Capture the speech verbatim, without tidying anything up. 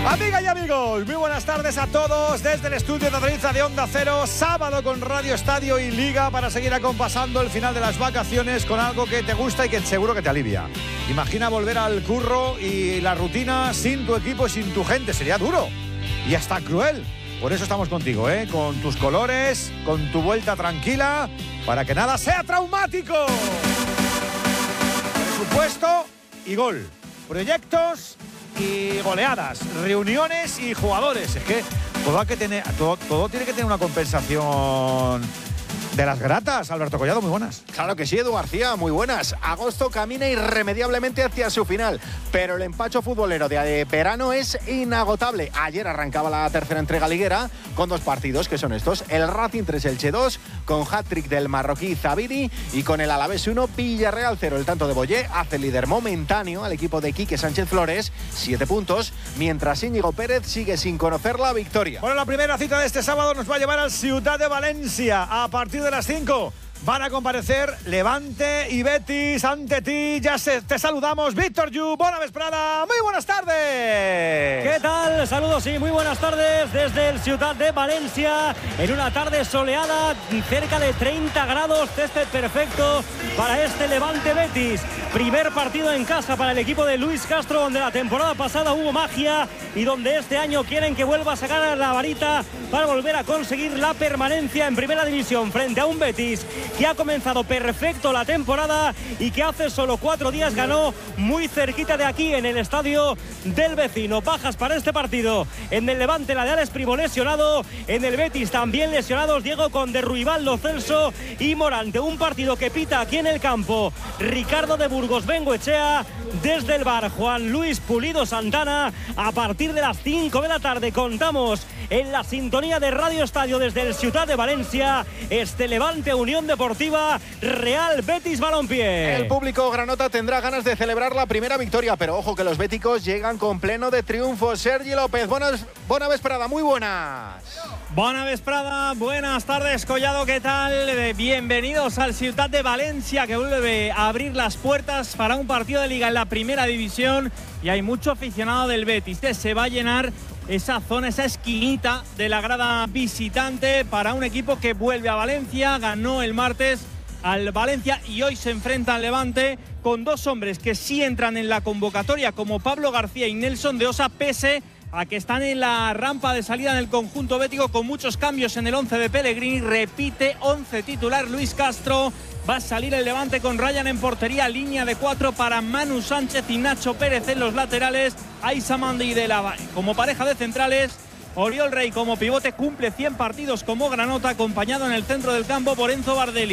Amigas y amigos, muy buenas tardes a todos desde el estudio de Adriza de Onda Cero, sábado con Radio Estadio y Liga para seguir acompasando el final de las vacaciones con algo que te gusta y que seguro que te alivia. Imagina volver al curro y la rutina sin tu equipo y sin tu gente, sería duro y hasta cruel. Por eso estamos contigo, ¿eh? Con tus colores, con tu vuelta tranquila, para que nada sea traumático. Presupuesto y gol, proyectos y goleadas, reuniones y jugadores. Es que todo, hay que tener, todo, todo tiene que tener una compensación de las gratas. Alberto Collado, muy buenas. Claro que sí, Edu García, muy buenas. Agosto camina irremediablemente hacia su final, pero el empacho futbolero de verano es inagotable. Ayer arrancaba la tercera entrega liguera con dos partidos que son estos: el Racing tres Elche dos con hat-trick del marroquí Zabiri y con el Alavés uno Villarreal cero. El tanto de Boyé hace líder momentáneo al equipo de Quique Sánchez Flores, siete puntos, mientras Íñigo Pérez sigue sin conocer la victoria. Bueno, la primera cita de este sábado nos va a llevar al Ciutat de Valencia. A partir de las cinco van a comparecer Levante y Betis ante ti. Ya se, te saludamos, Víctor Yu, buena vesprada, muy buenas tardes. ¿Qué tal? Saludos y muy buenas tardes desde el Ciutat de Valencia, en una tarde soleada, cerca de treinta grados, césped perfecto para este Levante Betis. Primer partido en casa para el equipo de Luis Castro, donde la temporada pasada hubo magia y donde este año quieren que vuelva a sacar la varita para volver a conseguir la permanencia en primera división frente a un Betis que ha comenzado perfecto la temporada y que hace solo cuatro días ganó muy cerquita de aquí en el estadio del vecino. Bajas para este partido: en el Levante la de Alex Primo lesionado, en el Betis también lesionados Diego Conde, Ruibal, Lo Celso y Morante. Un partido que pita aquí en el campo Ricardo de Burgos Bengoechea, desde el bar Juan Luis Pulido Santana. A partir de las cinco de la tarde contamos en la sintonía de Radio Estadio desde el Ciutat de Valencia este Levante Unión Deportiva Real Betis Balompié. El público granota tendrá ganas de celebrar la primera victoria, pero ojo que los béticos llegan con pleno de triunfo. Sergi López, buenas, buena vesprada, muy buenas. Buena vesprada, buenas tardes, Collado, ¿qué tal? Bienvenidos al Ciutat de Valencia, que vuelve a abrir las puertas para un partido de Liga en la primera división, y hay mucho aficionado del Betis. Se va a llenar esa zona, esa esquinita de la grada visitante para un equipo que vuelve a Valencia. Ganó el martes al Valencia y hoy se enfrenta al Levante con dos hombres que sí entran en la convocatoria, como Pablo García y Nelson de Osa, pese a que están en la rampa de salida en el conjunto bético con muchos cambios en el once de Pellegrini. Repite once titular Luis Castro. Va a salir el Levante con Ryan en portería, línea de cuatro para Manu Sánchez y Nacho Pérez en los laterales, Aissa Mandi de la Valle. Como pareja de centrales, Oriol Rey como pivote, cumple cien partidos como granota, acompañado en el centro del campo por Enzo Bardelli.